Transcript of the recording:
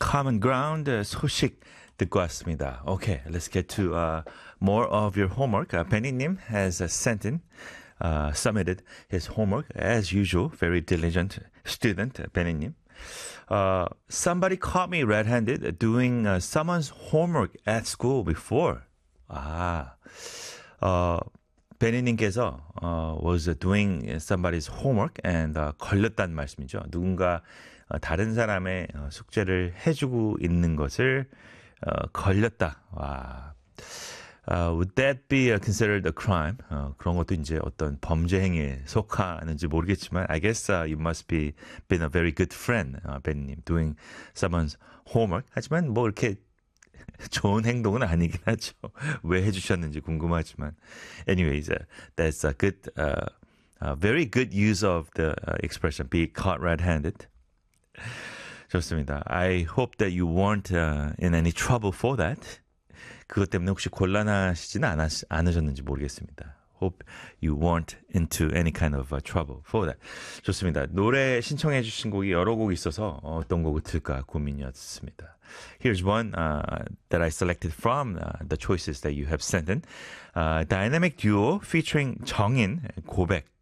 Common Ground 소식 듣고 왔습니다. Okay, let's get to more of your homework. Benny님 has submitted his homework as usual. Very diligent student, Benny님. Somebody caught me red-handed doing someone's homework at school before. 베니님께서 was doing somebody's homework and 걸렸다는 말씀이죠. 누군가 다른 사람의 숙제를 해주고 있는 것을 걸렸다. 와. Would that be considered a crime? 그런 것도 이제 어떤 범죄 행위에 속하는지 모르겠지만 I guess you must be been a very good friend, 베니님, doing someone's homework. 하지만 뭐 이렇게 좋은 행동은 아니긴 하죠. 왜 해주셨는지 궁금하지만. Anyways, that's a good, very good use of the expression, be caught red-handed. 좋습니다. I hope that you weren't in any trouble for that. 그것 때문에 혹시 곤란하시지는 않으셨는지 모르겠습니다. Hope you weren't into any kind of trouble for that. 좋습니다. 노래 신청해 주신 곡이 여러 곡 있어서 어떤 곡을 들까 고민이었습니다. Here's one that I selected from the choices that you have sent in. Dynamic duo featuring 정인, 고백.